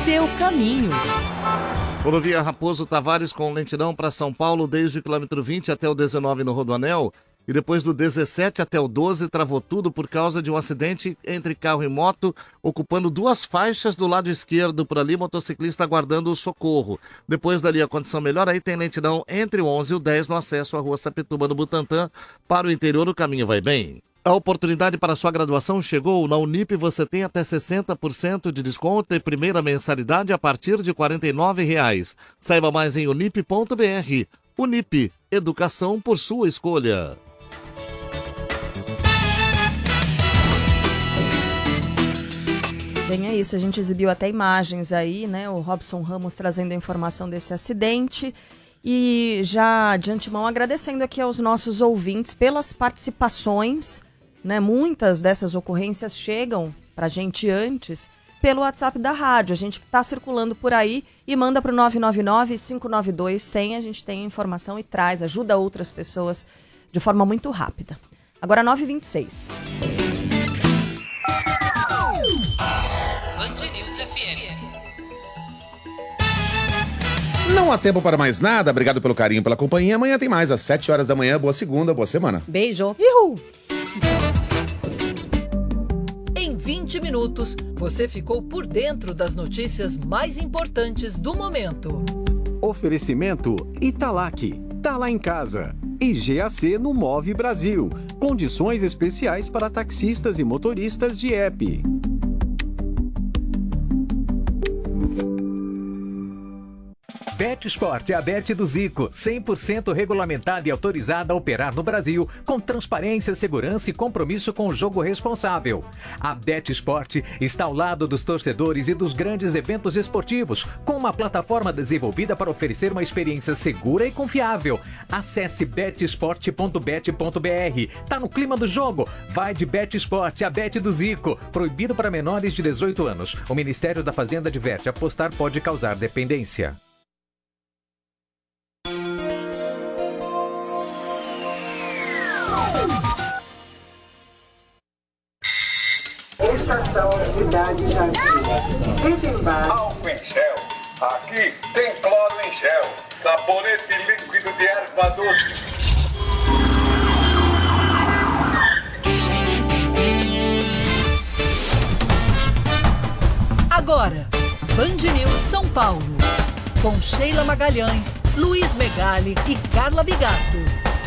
seu caminho. Rodovia Raposo Tavares com lentidão para São Paulo desde o quilômetro 20 até o 19 no Rodoanel. E depois do 17 até o 12 travou tudo por causa de um acidente entre carro e moto, ocupando duas faixas do lado esquerdo. Por ali, motociclista aguardando o socorro. Depois dali a condição melhor, aí tem lentidão entre o 11 e o 10 no acesso à rua Sapituba, no Butantã. Para o interior, o caminho vai bem. A oportunidade para sua graduação chegou. Na Unip você tem até 60% de desconto e primeira mensalidade a partir de R$ 49,00. Saiba mais em unip.br. Unip, educação por sua escolha. Bem, é isso, a gente exibiu até imagens aí, né, o Robson Ramos trazendo a informação desse acidente e já de antemão agradecendo aqui aos nossos ouvintes pelas participações, né, muitas dessas ocorrências chegam pra gente antes pelo WhatsApp da rádio, a gente está circulando por aí e manda pro 999-592-100, a gente tem a informação e traz, ajuda outras pessoas de forma muito rápida. Agora 9h26. Não há tempo para mais nada. Obrigado pelo carinho, pela companhia. Amanhã tem mais, às 7 horas da manhã. Boa segunda, boa semana. Beijo. Uhul. Em 20 minutos, você ficou por dentro das notícias mais importantes do momento. Oferecimento Italac. Tá lá em casa. E GAC no Move Brasil. Condições especiais para taxistas e motoristas de app. BetSport é a Bet do Zico, 100% regulamentada e autorizada a operar no Brasil, com transparência, segurança e compromisso com o jogo responsável. A BetSport está ao lado dos torcedores e dos grandes eventos esportivos, com uma plataforma desenvolvida para oferecer uma experiência segura e confiável. Acesse betsport.bet.br. Tá no clima do jogo? Vai de BetSport, a Bet do Zico. Proibido para menores de 18 anos. O Ministério da Fazenda adverte: apostar pode causar dependência. Estação Cidade Jardim. Desembarque. Álcool em gel. Aqui tem cloro em gel. Sabonete líquido de erva doce. Agora, Band News São Paulo. Com Sheila Magalhães, Luiz Megali e Carla Bigato.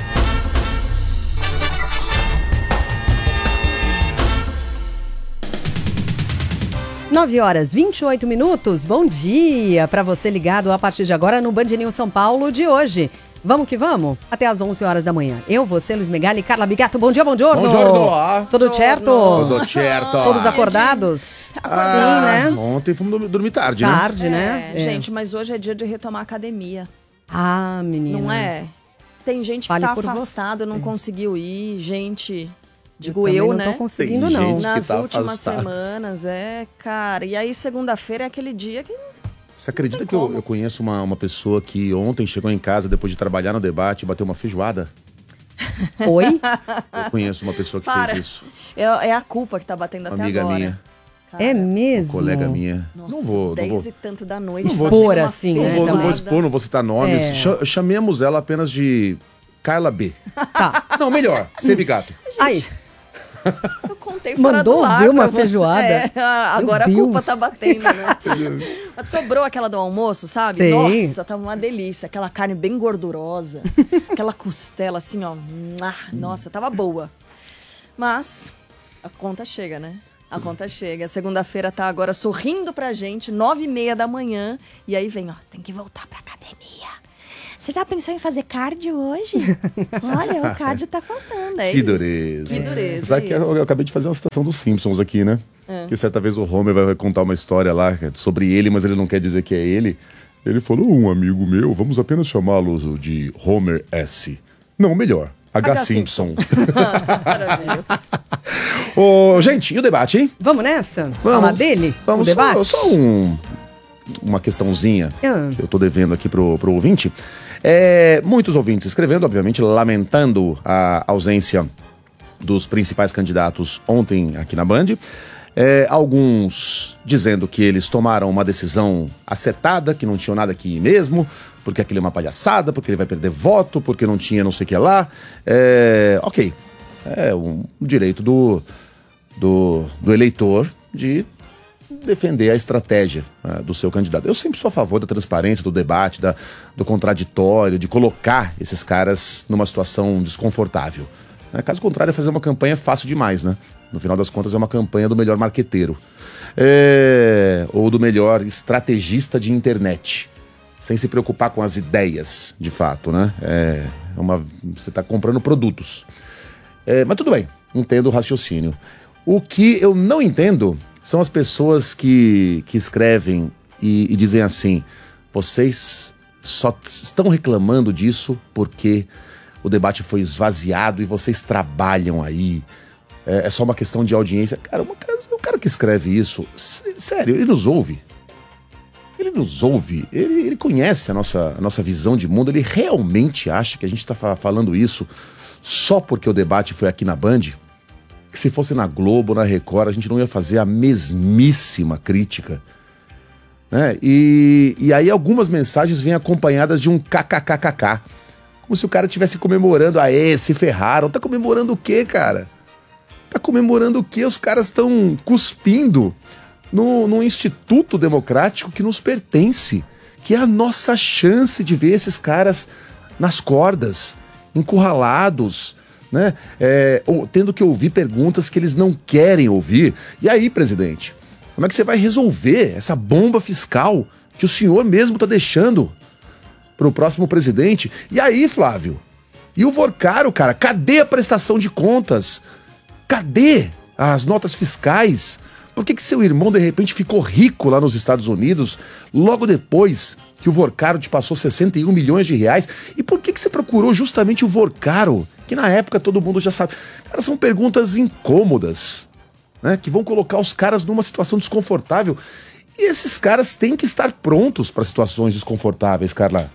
9h28. Bom dia para você ligado a partir de agora no Band News São Paulo de hoje. Vamos que vamos? Até às 11 horas da manhã. Eu, você, Luiz Megali e Carla Bigato. Bom dia, bom giorno. Bom giorno. Tudo certo? Tudo certo. Todos acordados? Sim, né? Ontem fomos dormir tarde, né? Tarde, né? Gente, mas hoje é dia de retomar a academia. Ah, menina. Não é? Tem gente que Fale tá por afastado, você. não conseguiu ir. Gente, digo também eu, não né? tô conseguindo, Tem não. gente Nas que tá últimas afastado. semanas, cara. E aí, segunda-feira é aquele dia que... Você acredita que eu conheço uma pessoa que ontem chegou em casa depois de trabalhar no debate e bateu uma feijoada? Oi? Eu conheço uma pessoa que fez isso. É a culpa que tá batendo até Amiga agora. minha. Cara, É mesmo? Colega minha. Nossa, não vou 10 e tanto da noite. Expor uma assim, Não né? vou, não vou também. expor, não vou citar nomes. É. Chamemos ela apenas de Carla B. Tá. Não, melhor, C. Bigato. Aí, Eu contei fora Mandou do ar ver uma pra você. feijoada? É, agora a Meu culpa Deus. tá batendo, né? Sobrou aquela do almoço, sabe? Sei. Nossa, tava uma delícia. Aquela carne bem gordurosa. Aquela costela assim, ó. Nossa, tava boa. Mas a conta chega, né? A conta chega. Segunda-feira tá agora sorrindo pra gente, 9h30 da manhã. E aí vem, ó, tem que voltar pra academia. Você já pensou em fazer cardio hoje? Olha, o cardio tá faltando, é Que isso. dureza. Que dureza. Sabe que eu acabei de fazer uma citação dos Simpsons aqui, né? Que certa vez o Homer vai contar uma história lá sobre ele, mas ele não quer dizer que é ele. Ele falou, um amigo meu, vamos apenas chamá-lo de Homer S. Não, melhor, H. Simpson. Maravilhoso. Ô, gente, e o debate, hein? vamos nessa? Vamos. Falar dele? Vamos, o debate? só uma questãozinha Ah. que eu tô devendo aqui pro ouvinte. Muitos ouvintes escrevendo, obviamente, lamentando a ausência dos principais candidatos ontem aqui na Band. Alguns dizendo que eles tomaram uma decisão acertada, que não tinham nada que ir mesmo, porque aquilo é uma palhaçada, porque ele vai perder voto, porque não tinha não sei o que lá. Ok, é um direito do eleitor de defender a estratégia do seu candidato. Eu sempre sou a favor da transparência, do debate, do contraditório, de colocar esses caras numa situação desconfortável. Caso contrário, fazer uma campanha é fácil demais, né? No final das contas, é uma campanha do melhor marqueteiro. Ou do melhor estrategista de internet. Sem se preocupar com as ideias, de fato, né? Você está comprando produtos. Mas tudo bem, entendo o raciocínio. O que eu não entendo são as pessoas que escrevem e dizem assim: vocês só estão reclamando disso porque o debate foi esvaziado e vocês trabalham aí. É só uma questão de audiência. Cara, o cara que escreve isso, sério, ele nos ouve. Ele nos ouve, ele conhece a nossa visão de mundo, ele realmente acha que a gente está falando isso só porque o debate foi aqui na Band? Que se fosse na Globo, na Record, a gente não ia fazer a mesmíssima crítica. Né? E aí algumas mensagens vêm acompanhadas de um kkkk. Como se o cara estivesse comemorando, se ferraram. Tá comemorando o quê, cara? Tá comemorando o quê? Os caras estão cuspindo no instituto democrático que nos pertence, que é a nossa chance de ver esses caras nas cordas, encurralados, né? Tendo que ouvir perguntas que eles não querem ouvir. E aí, presidente, como é que você vai resolver essa bomba fiscal que o senhor mesmo está deixando para o próximo presidente? E aí, Flávio? E o Vorcaro, cara? Cadê a prestação de contas? Cadê as notas fiscais? Por que seu irmão, de repente, ficou rico lá nos Estados Unidos, logo depois que o Vorcaro te passou 61 milhões de reais? E por que você procurou justamente o Vorcaro, que na época todo mundo já sabe? Cara, são perguntas incômodas, né, que vão colocar os caras numa situação desconfortável. E esses caras têm que estar prontos para situações desconfortáveis, Carla.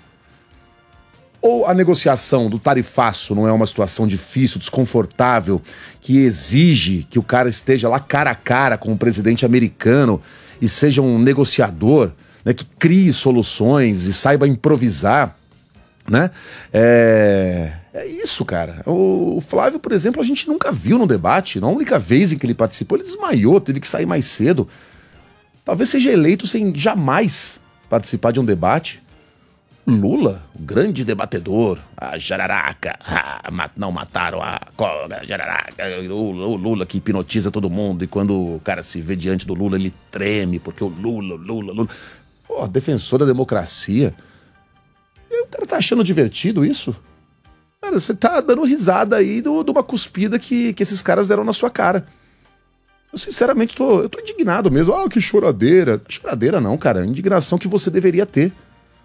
Ou a negociação do tarifaço não é uma situação difícil, desconfortável, que exige que o cara esteja lá cara a cara com o presidente americano e seja um negociador, né, que crie soluções e saiba improvisar, né? É isso, cara. O Flávio, por exemplo, a gente nunca viu no debate. Na única vez em que ele participou, ele desmaiou, teve que sair mais cedo. Talvez seja eleito sem jamais participar de um debate. Lula, o grande debatedor, a jararaca, não mataram a cobra, jararaca, o Lula que hipnotiza todo mundo, e quando o cara se vê diante do Lula, ele treme, porque o Lula. Pô, defensor da democracia. E o cara tá achando divertido isso? Cara, você tá dando risada aí de uma cuspida que esses caras deram na sua cara. Eu sinceramente eu tô indignado mesmo. Que choradeira. Choradeira não, cara. Indignação que você deveria ter.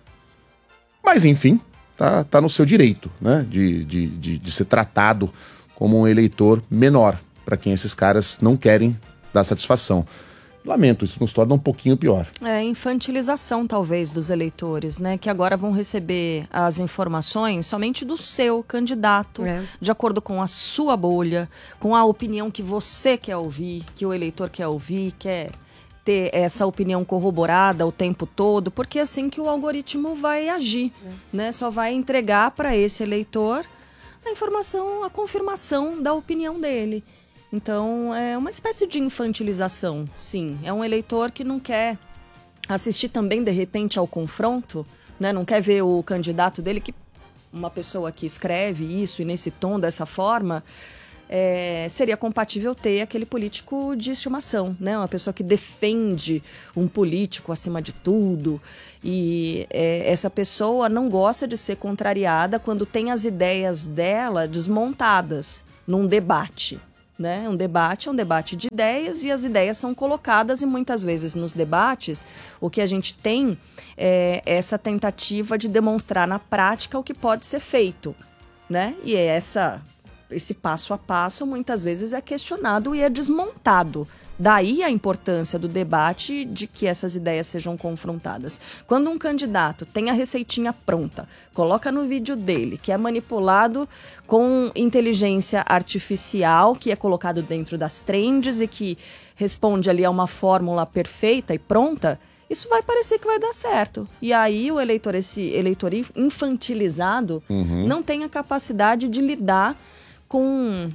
Mas, enfim, tá no seu direito, né, de ser tratado como um eleitor menor, para quem esses caras não querem dar satisfação. Lamento, isso nos torna um pouquinho pior. Infantilização, talvez, dos eleitores, né, que agora vão receber as informações somente do seu candidato, de acordo com a sua bolha, com a opinião que você quer ouvir, que o eleitor quer ouvir, quer ter essa opinião corroborada o tempo todo, porque é assim que o algoritmo vai agir, né? Só vai entregar para esse eleitor a informação, a confirmação da opinião dele. Então, é uma espécie de infantilização, sim. É um eleitor que não quer assistir também, de repente, ao confronto, né? Não quer ver o candidato dele, que uma pessoa que escreve isso e nesse tom, dessa forma, seria compatível ter aquele político de estimação, né? Uma pessoa que defende um político acima de tudo. E essa pessoa não gosta de ser contrariada quando tem as ideias dela desmontadas num debate. Né? Um debate é um debate de ideias e as ideias são colocadas, e muitas vezes nos debates o que a gente tem é essa tentativa de demonstrar na prática o que pode ser feito, né? E esse passo a passo muitas vezes é questionado e é desmontado Daí a importância do debate de que essas ideias sejam confrontadas. Quando um candidato tem a receitinha pronta, coloca no vídeo dele, que é manipulado com inteligência artificial, que é colocado dentro das trends e que responde ali a uma fórmula perfeita e pronta, isso vai parecer que vai dar certo. E aí o eleitor, esse eleitor infantilizado, não tem a capacidade de lidar com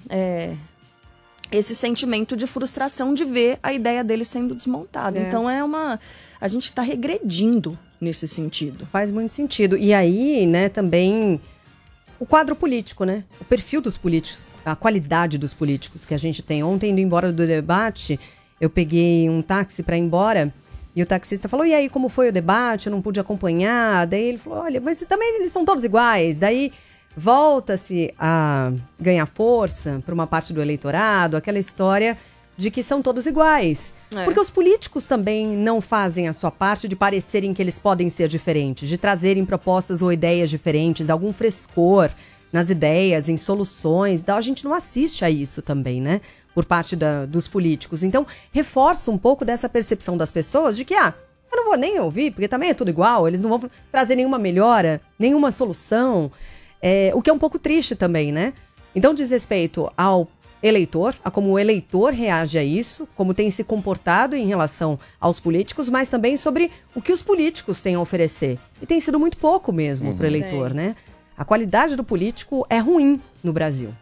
esse sentimento de frustração de ver a ideia dele sendo desmontada. Então a gente está regredindo nesse sentido. Faz muito sentido. E aí, né, também o quadro político, né? O perfil dos políticos, a qualidade dos políticos que a gente tem. Ontem, indo embora do debate, eu peguei um táxi para ir embora e o taxista falou, e aí, como foi o debate? Eu não pude acompanhar. Daí ele falou, olha, mas também eles são todos iguais. Daí volta-se a ganhar força para uma parte do eleitorado, aquela história de que são todos iguais. Porque os políticos também não fazem a sua parte de parecerem que eles podem ser diferentes, de trazerem propostas ou ideias diferentes, algum frescor nas ideias, em soluções. Então, a gente não assiste a isso também, né? Por parte dos políticos. Então, reforça um pouco dessa percepção das pessoas de que, eu não vou nem ouvir, porque também é tudo igual, eles não vão trazer nenhuma melhora, nenhuma solução. O que é um pouco triste também, né? Então diz respeito ao eleitor, a como o eleitor reage a isso, como tem se comportado em relação aos políticos, mas também sobre o que os políticos têm a oferecer. E tem sido muito pouco mesmo para o eleitor, né? A qualidade do político é ruim no Brasil.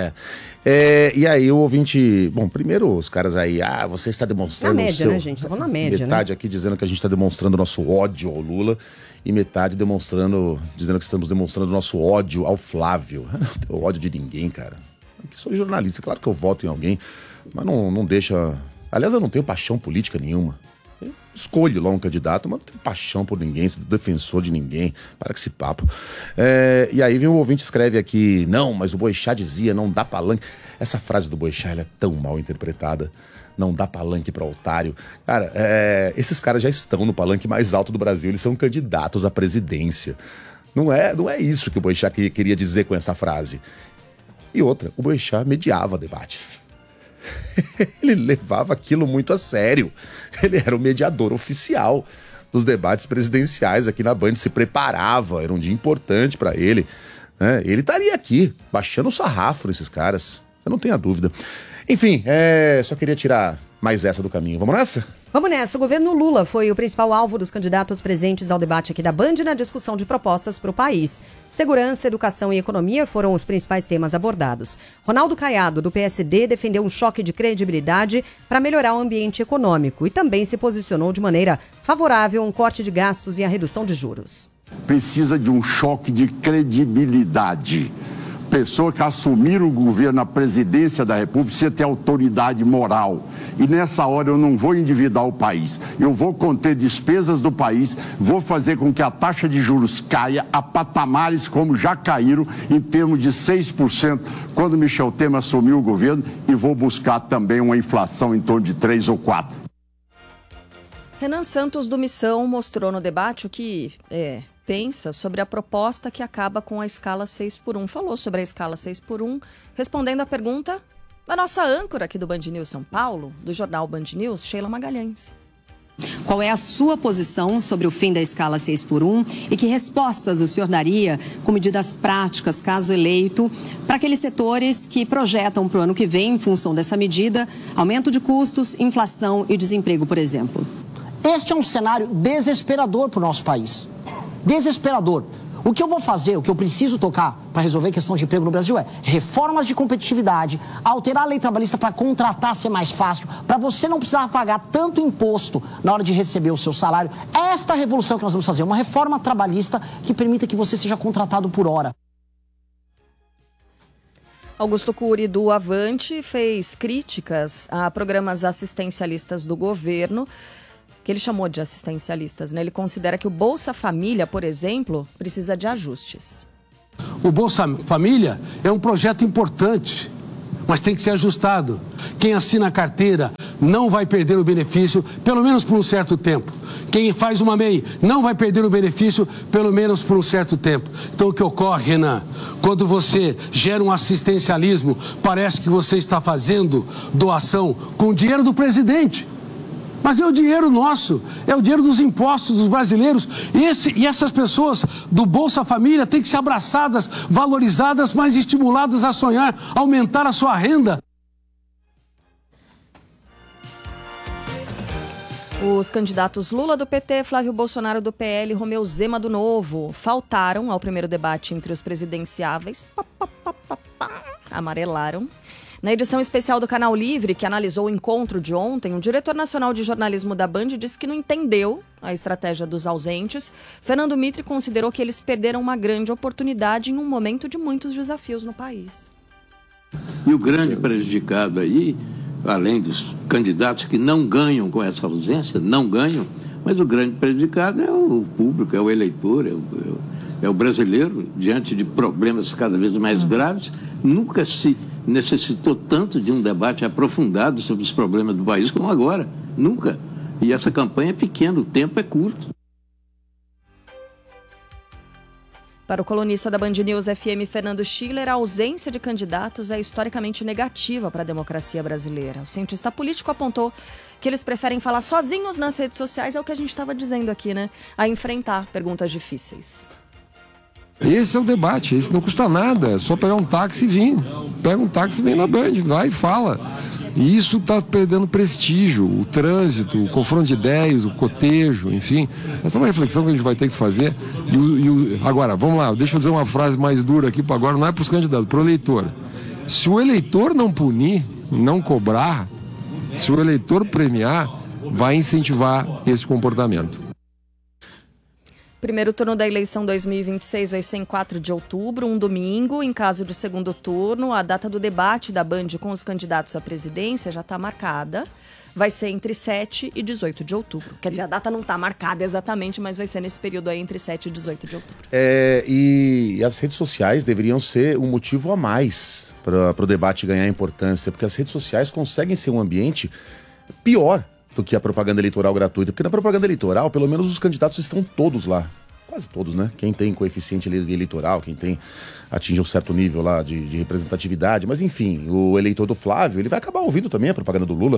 E aí o ouvinte... Bom, primeiro os caras aí... você está demonstrando... Na média, né, gente? Tô falando na média, metade né? aqui dizendo que a gente está demonstrando nosso ódio ao Lula e metade dizendo que estamos demonstrando nosso ódio ao Flávio. Eu não tenho ódio de ninguém, cara. Eu sou jornalista, claro que eu voto em alguém, mas não deixa... Aliás, eu não tenho paixão política nenhuma. Eu escolho lá um candidato, mas não tenho paixão por ninguém, sou defensor de ninguém. Para com esse papo. E aí vem um ouvinte escreve aqui, não, mas o Boechat dizia, não dá palanque. Essa frase do Boechat, ela é tão mal interpretada. Não dá palanque para otário. Cara, esses caras já estão no palanque mais alto do Brasil, eles são candidatos à presidência. Não é isso que o Boechat queria dizer com essa frase. E outra, o Boechat mediava debates. Ele levava aquilo muito a sério. Ele era o mediador oficial dos debates presidenciais aqui na Band, se preparava, era um dia importante para ele. Né? Ele estaria aqui, baixando o sarrafo nesses caras, você não tenha dúvida. Enfim, só queria tirar mais essa do caminho. Vamos nessa? Vamos nessa. O governo Lula foi o principal alvo dos candidatos presentes ao debate aqui da Band na discussão de propostas para o país. Segurança, educação e economia foram os principais temas abordados. Ronaldo Caiado, do PSD, defendeu um choque de credibilidade para melhorar o ambiente econômico e também se posicionou de maneira favorável a um corte de gastos e a redução de juros. Precisa de um choque de credibilidade. Pessoa que assumir o governo, a presidência da República, precisa ter autoridade moral. E nessa hora eu não vou endividar o país. Eu vou conter despesas do país, vou fazer com que a taxa de juros caia a patamares como já caíram, em termos de 6%, quando Michel Temer assumiu o governo, e vou buscar também uma inflação em torno de 3 ou 4%. Renan Santos, do Missão, mostrou no debate o que pensa sobre a proposta que acaba com a escala 6x1. Falou sobre a escala 6x1, respondendo a pergunta da nossa âncora aqui do Band News São Paulo, do jornal Band News, Sheila Magalhães. Qual é a sua posição sobre o fim da escala 6x1 e que respostas o senhor daria com medidas práticas, caso eleito, para aqueles setores que projetam para o ano que vem, em função dessa medida, aumento de custos, inflação e desemprego, por exemplo? Este é um cenário desesperador para o nosso país. Desesperador. O que eu vou fazer, o que eu preciso tocar para resolver a questão de emprego no Brasil é reformas de competitividade, alterar a lei trabalhista para contratar ser mais fácil, para você não precisar pagar tanto imposto na hora de receber o seu salário. É esta a revolução que nós vamos fazer, uma reforma trabalhista que permita que você seja contratado por hora. Augusto Cury, do Avante, fez críticas a programas assistencialistas do governo, que ele chamou de assistencialistas, né? Ele considera que o Bolsa Família, por exemplo, precisa de ajustes. O Bolsa Família é um projeto importante, mas tem que ser ajustado. Quem assina a carteira não vai perder o benefício, pelo menos por um certo tempo. Quem faz uma MEI não vai perder o benefício, pelo menos por um certo tempo. Então o que ocorre, Renan, quando você gera um assistencialismo, parece que você está fazendo doação com o dinheiro do presidente. Mas é o dinheiro nosso, é o dinheiro dos impostos dos brasileiros. E essas pessoas do Bolsa Família têm que ser abraçadas, valorizadas, mas estimuladas a sonhar, aumentar a sua renda. Os candidatos Lula do PT, Flávio Bolsonaro do PL e Romeu Zema do Novo faltaram ao primeiro debate entre os presidenciáveis. Amarelaram. Na edição especial do Canal Livre, que analisou o encontro de ontem, o diretor nacional de jornalismo da Band disse que não entendeu a estratégia dos ausentes. Fernando Mitre considerou que eles perderam uma grande oportunidade em um momento de muitos desafios no país. E o grande prejudicado aí, além dos candidatos que não ganham com essa ausência, não ganham, mas o grande prejudicado é o público, é o eleitor, é o brasileiro, diante de problemas cada vez mais graves. Nunca se necessitou tanto de um debate aprofundado sobre os problemas do país como agora. Nunca. E essa campanha é pequena, o tempo é curto. Para o colunista da Band News FM, Fernando Schiller, a ausência de candidatos é historicamente negativa para a democracia brasileira. O cientista político apontou que eles preferem falar sozinhos nas redes sociais, é o que a gente estava dizendo aqui, né? A enfrentar perguntas difíceis. Esse é o debate, esse não custa nada, é só pegar um táxi e vir. Pega um táxi e vem na Band, vai e fala. E isso está perdendo prestígio, o trânsito, o confronto de ideias, o cotejo, enfim. Essa é uma reflexão que a gente vai ter que fazer. Agora, vamos lá, deixa eu dizer uma frase mais dura aqui, agora não é para os candidatos, para o eleitor. Se o eleitor não punir, não cobrar, se o eleitor premiar, vai incentivar esse comportamento. Primeiro turno da eleição 2026 vai ser em 4 de outubro, um domingo. Em caso de segundo turno, a data do debate da Band com os candidatos à presidência já está marcada. Vai ser entre 7 e 18 de outubro. Quer dizer, a data não está marcada exatamente, mas vai ser nesse período aí entre 7 e 18 de outubro. E as redes sociais deveriam ser um motivo a mais para o debate ganhar importância, porque as redes sociais conseguem ser um ambiente pior do que a propaganda eleitoral gratuita. Porque na propaganda eleitoral, pelo menos os candidatos estão todos lá. Quase todos, né? Quem tem coeficiente eleitoral, quem atinge um certo nível lá de representatividade. Mas enfim, o eleitor do Flávio, ele vai acabar ouvindo também a propaganda do Lula.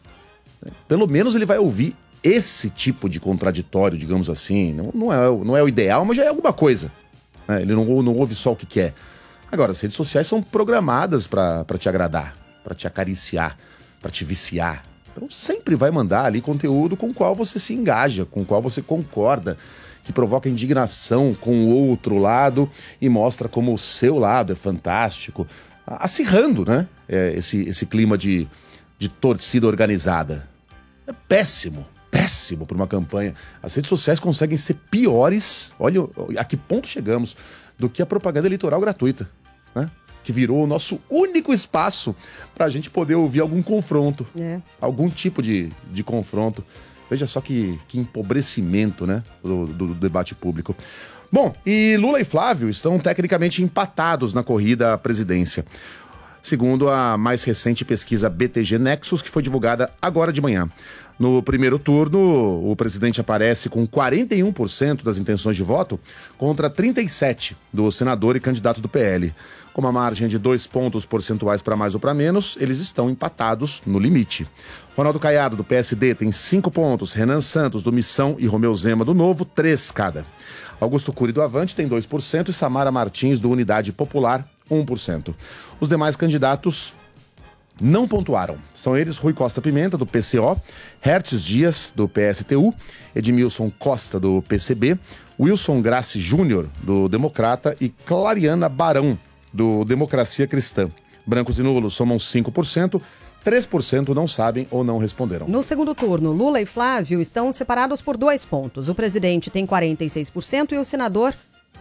Pelo menos ele vai ouvir esse tipo de contraditório, digamos assim. Não é o ideal, mas já é alguma coisa. Né? Ele não ouve só o que quer. Agora, as redes sociais são programadas para te agradar, para te acariciar, para te viciar. Então sempre vai mandar ali conteúdo com o qual você se engaja, com o qual você concorda, que provoca indignação com o outro lado e mostra como o seu lado é fantástico, acirrando, né? Esse clima de torcida organizada. É péssimo para uma campanha. As redes sociais conseguem ser piores, olha a que ponto chegamos, do que a propaganda eleitoral gratuita, né? Que virou o nosso único espaço para a gente poder ouvir algum confronto, algum tipo de confronto. Veja só que empobrecimento, né, do debate público. Bom, e Lula e Flávio estão tecnicamente empatados na corrida à presidência, segundo a mais recente pesquisa BTG Nexus, que foi divulgada agora de manhã. No primeiro turno, o presidente aparece com 41% das intenções de voto contra 37% do senador e candidato do PL. Com uma margem de 2 pontos percentuais para mais ou para menos, eles estão empatados no limite. Ronaldo Caiado, do PSD, tem 5 pontos, Renan Santos, do Missão, e Romeu Zema, do Novo, 3 cada. Augusto Cury, do Avante, tem 2% e Samara Martins, do Unidade Popular, 1%. Os demais candidatos não pontuaram. São eles Rui Costa Pimenta, do PCO, Hertz Dias, do PSTU, Edmilson Costa, do PCB, Wilson Grassi Júnior, do Democrata, e Clariana Barão, do Democracia Cristã. Brancos e nulos somam 5%, 3% não sabem ou não responderam. No segundo turno, Lula e Flávio estão separados por 2 pontos. O presidente tem 46% e o senador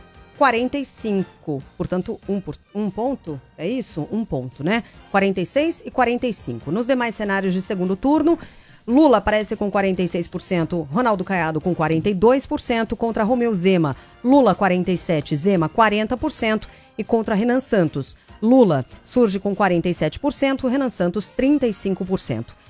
45%. Portanto, um ponto, é isso? 1 ponto, né? 46 e 45. Nos demais cenários de segundo turno, Lula aparece com 46%, Ronaldo Caiado com 42% contra Romeu Zema, Lula 47%, Zema 40% e contra Renan Santos. Lula surge com 47%, Renan Santos 35%.